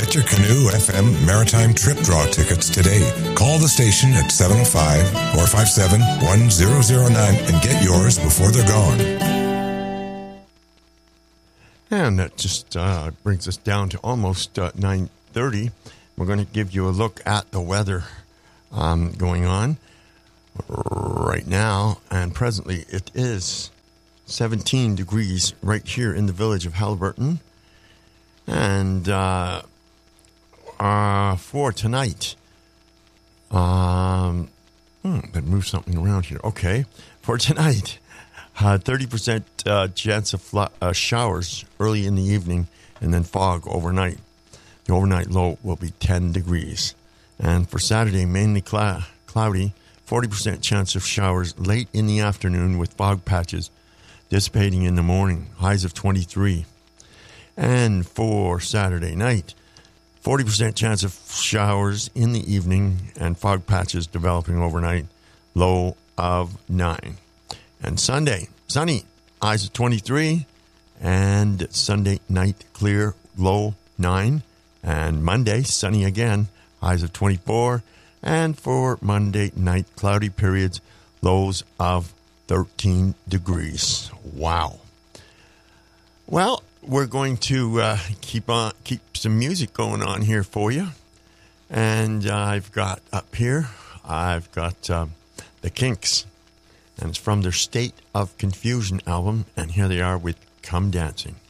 Get your Canoe FM Maritime Trip Draw tickets today. Call the station at 705-457-1009 and get yours before they're gone. And that just brings us down to almost 9:30. We're going to give you a look at the weather going on right now. And presently it is 17 degrees right here in the village of Haliburton. And for tonight, but move something around here. Okay. For tonight, 30% chance of showers early in the evening and then fog overnight. The overnight low will be 10 degrees. And for Saturday, mainly cloudy, 40% chance of showers late in the afternoon with fog patches dissipating in the morning, highs of 23. And for Saturday night, 40% chance of showers in the evening and fog patches developing overnight, low of 9. And Sunday, sunny, highs of 23. And Sunday night, clear, low 9. And Monday, sunny again, highs of 24. And for Monday night, cloudy periods, lows of 13 degrees. Wow. Well, we're going to keep some music going on here for you. And I've got up here, the Kinks. And it's from their State of Confusion album. And here they are with Come Dancing.